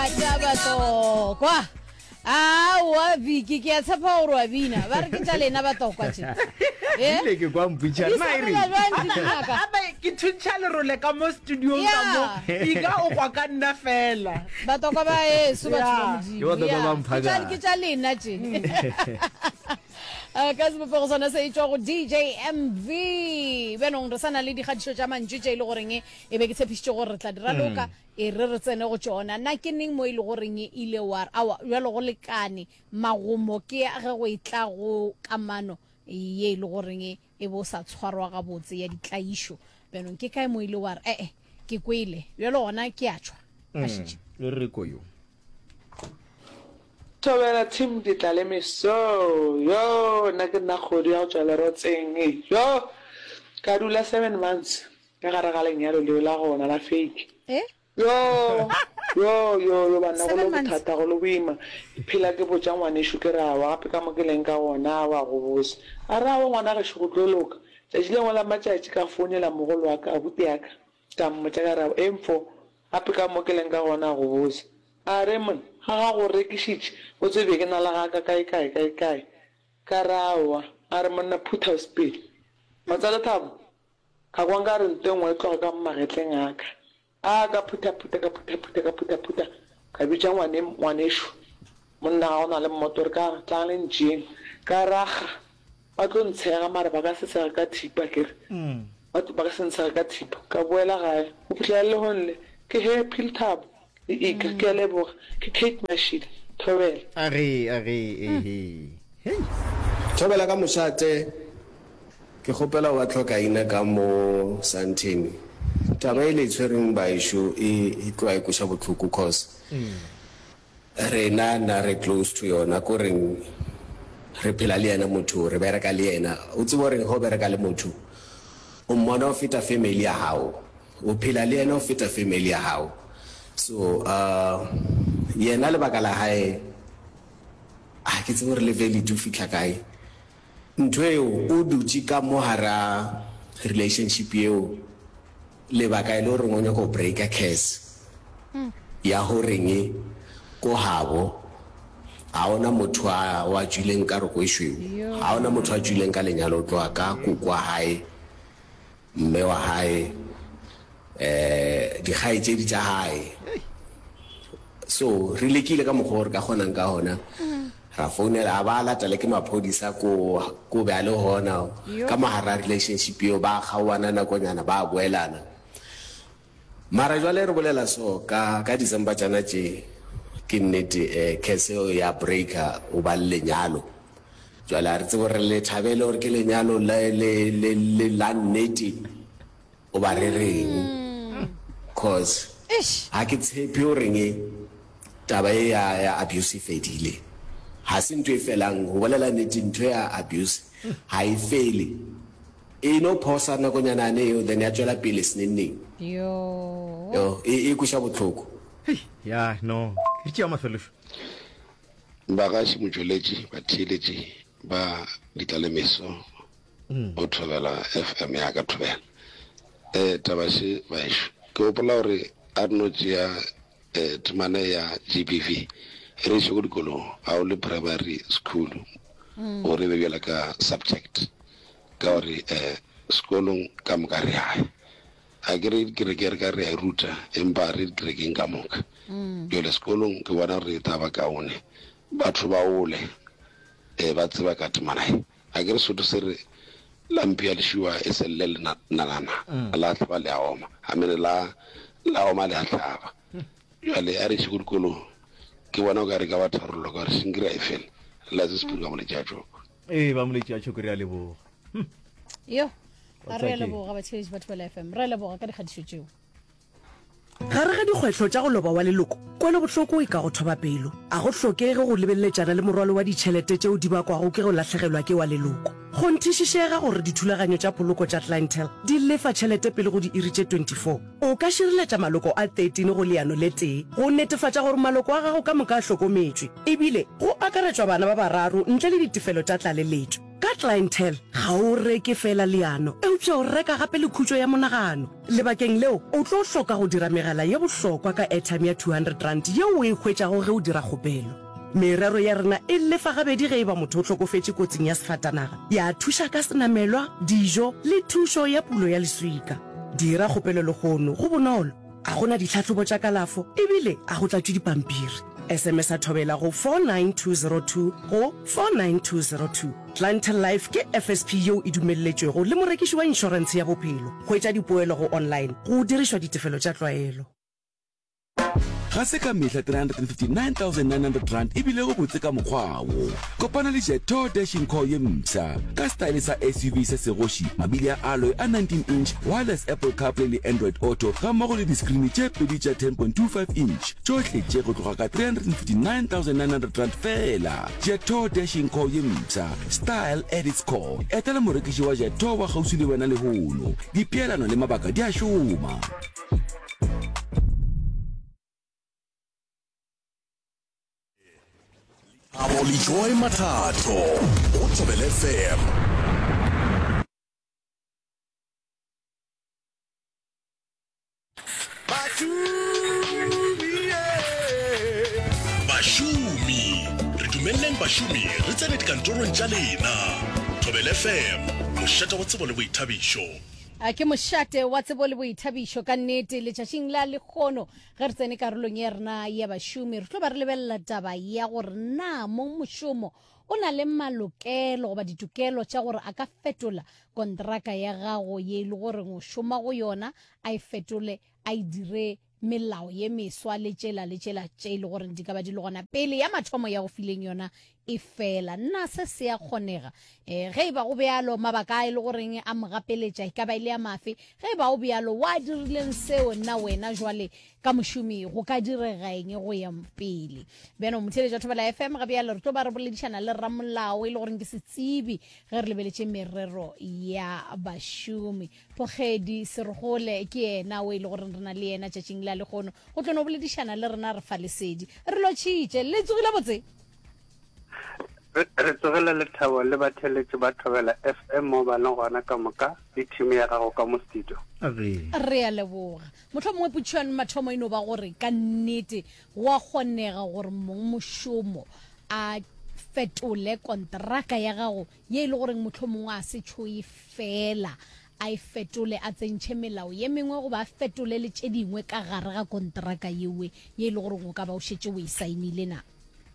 Kwa wa Viki ke tshepa gore wa bina ba re ke tla lena ba tokwa tse ile ke kwa mpitša nna aba ke thuntša lerole ka mo studio ka mo ika o kwa ka nna fela ba tokwa ba Yesu ba tshwa modimo ke tla lena tse ka se bopego sona se itšwa go DJ MV benong re sana le dikgatišo tša mantšu tše ile goreng e be ke tshepišitše gore re tla dira loka e re tsene go tšona nna ke neng mo ile goreng e ile war awa jalo go lekane magomo ke ge go itla go kamano ye ile goreng e bo sa tshwarwa ga botse ya ditlaišo benong ke kae mo ile war ke kwele jalo gona ke a tšwa le re ko yo Tobela team di tlale meso yo na ke na khodi ya tswela rotseng yo ka dula 7 months ka gare ga lenyalo le la gona la fake yo bana go lo thata go lo boima phela ke botsa ngwane shukera wa gape ka mo ke leng ka gona wa go bosa ara wa ngwana ga shukutloka tsa jile ngwana matšatši ka founela mogolo wa ka abuti ya ka mo tsagara info gape ka mo ke leng ka gona go bosa are man ha go rekishitše o tsebe ke na la ga ka kai karawa are man na put house speed matsala thabo ka kwanga re ntengwe tloga ka magetleng aka ka puta ka bitša ngwanesho monna ga o na le motor ka tlaleng jeng ka raga ba tlo ntshega mara ba ka se sega ka thipa kere ba ka se ntshega ka thipa ka boela gae o fitlhela le honle ke happy thabo ke leboga ke Kate Mashid Thobela Thobela ka mošate ke gopela wa tlhoka ina ka mo Santini taba ile tshwereng baisho e tloa e kusha botlhoko cause rena na re close to yona ko reng re phela le yena motho re bereka le yena o tsebo reng ho bereka le motho o mmona o feta family ya hao o phela le yena o feta family ya hao so yena le bakala hae ke tsebo re level to fitla kae ntwe o dutse ka mohara relationship yeo le baka ile re ngone go break a case ya ho reng ko habo a ona motho wa tšwileng ka re go ishwe a ona motho wa tšwileng ka lenyalo tloa ka kukwa hae mme wa hae di gaetse di tsa hae so re lekile ka mogore ka gonang ka hona ra founela ba lata le ke maphodisa ko be a le hona ka mahara relationship yo ba gawana na konyana ba boelana mara jwale re bolela so ka December tsana tše ke nnete keseo ya breaker o ba lenyalo jwale re tsebo re le thabele gore ke lenyalo le la nnete o ba re reng cause ha ke tshepe o reng taba ya abuse fedile ha se ntwe felang go bolela nnete ntwe ya abuse ha e fele e no phosa na konyana ne yo then ya tswela pele seneng yo e kusha botlhoko ya no ke tšea mafelofo ba ga se motšweletši ba theeletše ba ditlalemeso o Thobela FM ya ka Thobela taba se baešo ke gopola gore a re no tšea temane ya GBV re se go dikolong a o le primary school o re be bjala ka subject ka gore sekolong ka moka re hae a ke re ka re a ruta empa re kerekeng ka moka bjale sekolong ke bona re taba kaone batho ba ole ba tseba ka temanae a ke re soto se re lampi ya leshiwa e selle le nalana la tlaba le a oma a mene la oma le a tlaba jale a re se go dikolong ke bona o ka re ka ba tharollo ka re sengire e fela la se sepulu ka moletšatšoko ba moletšatšoko re a leboga yo a re leboga ba tšheledi batho ba FM re leboga ka dikgatišo tšeo gare ga dikgwetlho tša go loba wa leloko kwele bohloko e ka go thoba pelo a go hlokege go lebelletšana le morwalo wa ditšhelete tšeo di bakwago ke go lahlegelwa ke wa leloko go nthišišega gore dithulaganyo tša poloko tša clientele di lefa tšhelete pele go di iri tše 24 o ka šireletša maloko a 13 go leano le tee go netefatša gore maloko a gago ka moka a hlokometšwe ebile go akaretšwa bana ba bararo ntle le ditefelo tša tlaleletšo ka clientele ga o reke fela leano eupša o reka gape le khutšo ya monagano lebakeng leo o tlo hloka go dira megala ye bohlokwa ka airtime ya 200 rand yeo o e hwetšago ge o dira kgopelo merero ya rena e lefa gabedi ge e ba motho o tlhokofetše kotsing ya sefatanaga ya thuša ka senamelwa dijo le thušo ya pulo ya leswika dira kgopelo le gono go bonolo a gona ditlhatlhobo tša kalafo ebile a go tlatšwe dipampiri SMS a thobela go 49202 go 49202 Clientele Life ke FSP yeo e dumelletšwego le morekiši wa inšorense ya bophelo go etša dipoelo go online go dirišwa ditefelo tša tlwaelo ga se ka mehla 359,900 rand ebile go botse ka mokgwawo kopana le Jeto Dashing Core ye msa ka style sa SUV se segoši mabili a alloy a 19-inch wireless Apple CarPlay le Android Auto ga mmogo le discreen tše pedi tša 10.25 inch tšohle tše go tloga ka 359,900 rand fela Jeto Dashing Core ye msa style at its core etela morekiši wa Jeto wa gausi le wena le hono dipeelano le mabaka di a šoma Abolijoy Mathato, Thobela FM. Bashumi, re dumeleng bashumi, re tsene dikantorong tša lena. Thobela FM, mošate wa tsebo le boithabišo. ke mošate wa tsebo le boithabišo ka nnete letšatšing la lekgono ge re tsene karolong ya rena ya bašomi re tlo ba re lebelela taba ya gore na mo mošomo o na le malokelo goba ditokelo tša gore a ka fetola kontraka ya gago ye le gore o šoma go yona a e fetole a e dire melao ye meswa le tšela tše e le gore di ka ba di le gona pele ya mathomo ya go fileng yona e fela nna se se ya kgonega ge e ba go bealo mabaka a e le goreng a mogapeletša e ka ba ile ya mafe ge e ba go bealo wa dirileng seo nna wena jwale ka mošomi go ka direga eng go ya pele beno motheletša Thobela FM ga bealo re tlo ba re boledišana le ramolao e le goreng ke se tsebi ge re lebeletše merero ya bašomi Pogedi Sergole ke yena o e le goreng re na le yena tšatšing la lekgono go tlo no boledišana le rena re fa lesedi re lo tšhitše le tsogile botse re tsogela lethabo le batheletši ba Thobela FM mo bana gona ka moka le team ya gago ka mo studio re a leboga motlho mongwe putšhwane mathomo eno ba gore ka nnete go a kgonega gore mošomo a fetole kontraka ya gago ye e le goreng motlho mongwe a se tšhoe fela a e fetole a tsentšhe melao ye mengwe go ba fetole le tše dingwe ka gare ga kontraka yewe ye e le goreng o ka ba o šetše o e saenile na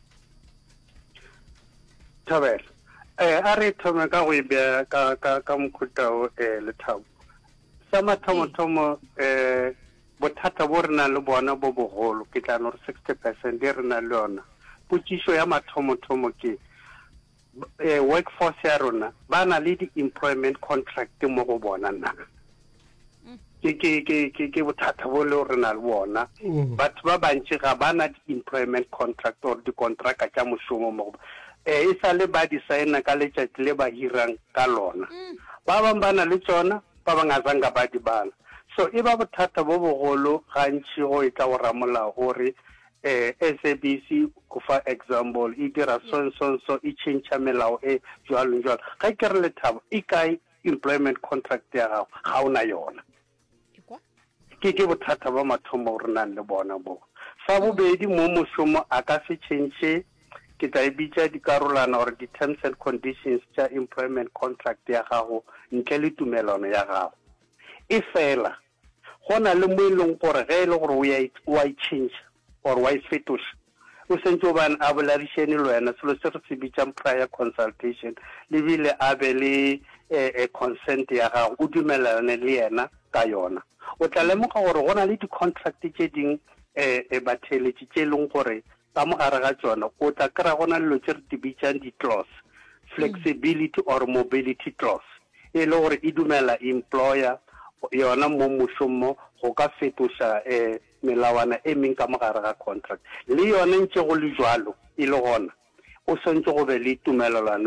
Thobela a re thome ka go e bea ka mokhutao lethabo sa mathomo bothata bo re na le bona bo bogolo ke tla no 60% e re na le yona potšišo ya mathomo ke workforce ya rona ba na le di-employment contract mo go bona na ke bothata bo le re na le bona batho ba bantši ga ba na di-employment contract or di-contracta tša mošomo mo go e sa le ba di-signa ka letšatši le ba hirang ka lona ba bangwe ba na le tsona ba bangwe a zanga ba di bala so e ba bothata bo bogolo gantši go e tla go ramolao gore SABC for example e dira so e change melao e jwalo ga ke re lethabo e kae employment contract ya gago ga ona yona ke bothata ba mathomo re nang le bona bo sa bobedi mo mošomo a ka se change ke tla e bitša dikarolwana or di-terms and conditions tša employment contract ya gago ntle le tumelano ya gago e fela go na le mo e leng gore ge e le gore wa e change or wa e fetoša o sentse o bane a boladišene le wena selo se re se bitšang prior consultation le bile a be le consent ya gago o dumelane le yena ka yona o tla lemoga gore go na le di-contract tše ding batheletši tše e leng gore ka mo gare ga tsona o tla kry-a gona lelo tse re di bitšang di-clause flexibility or mobility clause e le gore e dumela employer yona mo mošomo go ka fetoša melawana e meng ka mo gare ga contract le yone ntse go le jwalo e le gona o sentse go be le tumelelano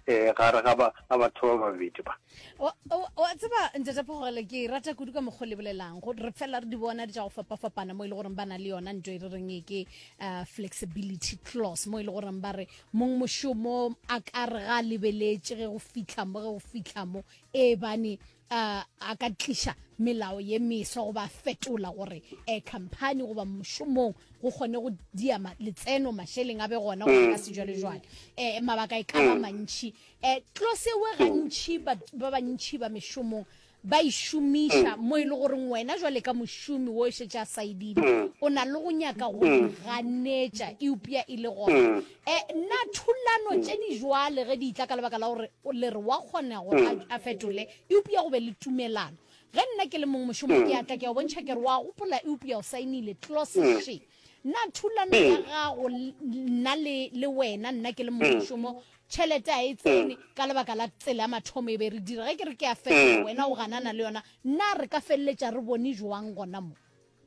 gare ga batho ba babedi ba wa tseba ntata phogele ke rata kudu ka mogole bolelang go re fela re di bona di ja go fapafapana mo ile gore bana le yona ntwe re reng ke flexibility clause mo ile gore ba re mong moshomo a ka re ga lebeletse ge go fitlha mo e bane a ka tlisha melao ye meswa go ba fetola gore company go ba moshomong go kgone go diama letseno masheleng a be gona go ka se jwale mabaka e ka ba mantši tlose we gantši ba bantši ba mešomong ba ishumisha mo ile gore wena jwale ka mošomi wo šetša a saidile o na le go nyaka go ganetša eupia ile gona nna thulano tše di jwale ge di itla ka lebaka la gore le re wa kgona gore a fetole eupia go be le tumelano ge nna ke le mong mošomo ke atla ke a bontšha ke re wa gopola eupia o sainile clause she nna thulano ya gago nna le wena nna ke le mong mošomo tšhelete a e tsene ka lebaka la tsela ya mathomo e be re dira ge ke re ke a fetola wena o ganana le yona nna re ka feleletša re bone jwang gona mo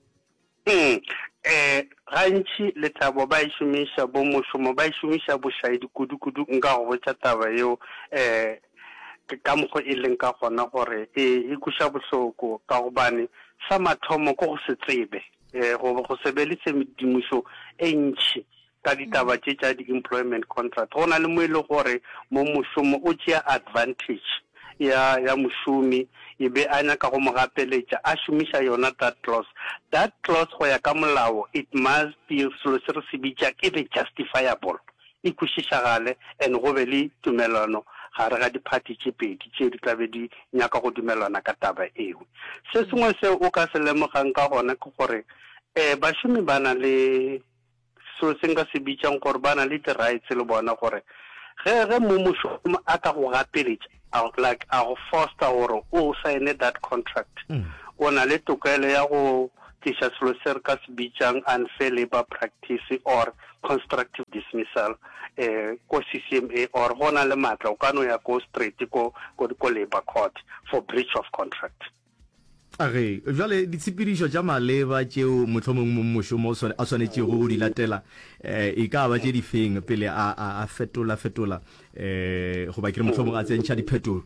gantši lethabo ba e šomiša bo mošomo ba e šomiša bošaedi kudu-kudu nka go botša taba yeo ka mokgwa e leng ka gona gore e kuša bohloko ka gobane sa mathomo ko go se tsebe go se be le tshedimošo e ntšhi ka ditaba tše tša di-employment contract go na le mo e le gore mo mošomo o tšea advantage ya mošomi e be a nyaka go mo gapeletša a šomiša yona that clause go ya ka molao it must be selo se re se bitša ke be justifiable e kwešišagale and go be le tumelano gare ga diphati tše pedi tše di tlabe di nyaka go dumelana ka taba eo se sengwe se o ka se lemogang ka gona ke gore bašomi ba na le so se nka se bitšang gore ba na le di-rights le bona gore ge mo mošomo a ka go gapeletša like a go foster gore o sign that contract o na le tokelo ya go tliša selo se re ka se bitšang unfair labor practice or constructive dismissal ko CCMA or go na le maatla o ka no ya ko straight ko labor court for breach of contract age jwale ditshepedišo tša maleba tšeo mohlomong mošomo a swanetše go di latela e ka ba tše di feng pele a fetola goba ke re mohlomong a tsentšha diphetolo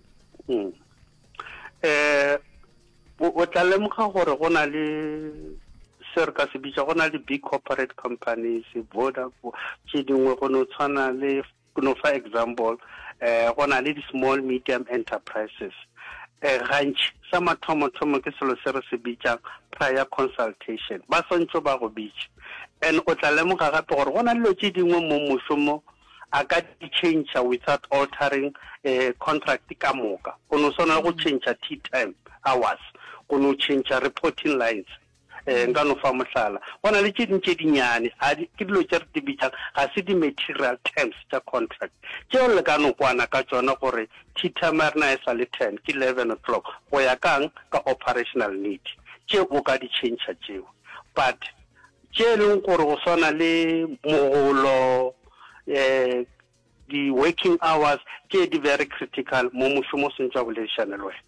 o tla lemoga gore go na le se re ka se bitša go na le big corporate companies Vodafone tše dingwe go no tshwana le no for example go na le di-small medium enterprises gantši sa mathomo-thomo ke selo se re se bitšang prior consultation ba swantšho ba go bitša and o tla lemoga gape gore go na le dilo tše dingwe mo mošomo a ka di-change without altering contract ka moka go no swana go change tea time hours go no change reporting lines nka no fa mohlala go na le tše dingwe tše dinnyane ke dilo tše re di bitšang ga se di-material terms tša contract tšeo le ka no kwana ka tšona gore tea time ya rena e sa le 10 ke 11 o'clock go ya kang ka operational need tšeo o ka di-change tšeo but tše e leng gore go swana le mogolo di-working hours tše di very critical mo mošomo sentšwa boledišane le wena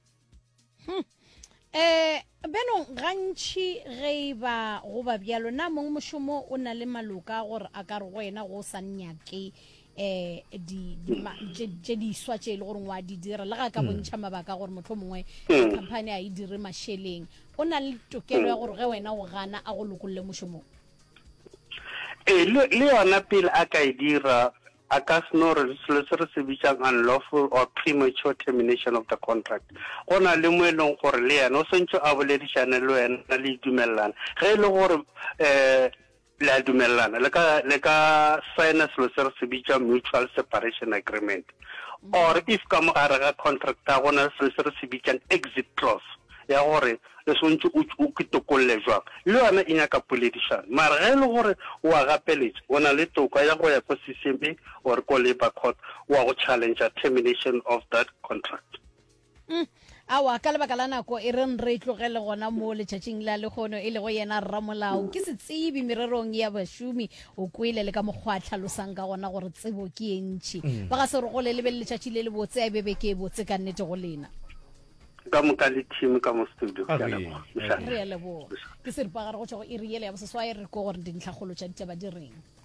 beno gantši ge ba go ba bjalo na mong mošomo o na le maloka gore a ka re go wena go sa nnyake tše di swa tše e le gore wa di dira le ga ka bontšha mabaka gore motho mongwe company a e dire mašheleng o na le tokelo ya gore ge wena o gana a go lokolle mošomong le yona pele a ka e dira a ka seno re selo se re se bitšang unlawful or premature termination of the contract go na le mo e leng gore le yena o swantse a boledišane le wena le dumelelana ge e le gore le a dumelelana le ka signa selo se re se bitšang mutual separation agreement or if ka mo gare ga contract a gona selo se re se bitšang exit clause ya gore le swantse o ketokolle jwang le yona e nyaka poledišana mara ge e le gore o a gapeletša o na le toka ya go ya ko CCMA or ko labor court wa go challenge termination of that contract awa ka lebaka la nako e reng re tlogele gona mo letšatšing la lekgono e le go yena rramolao ke se tsebe mererong ya bašomi o kwele le ka mokgwa a tlhalosang ka gona gore tsebo ke e ntšhi ba ga se re go le lebe letšatši le le botse a bebe ke botse ka nnete go lena ka moka le team ka mo studio re ya leboga ke seripagare go tšwa go iri ele ya boseswa e re ko gore dintlhakgolo tša ditaba di reng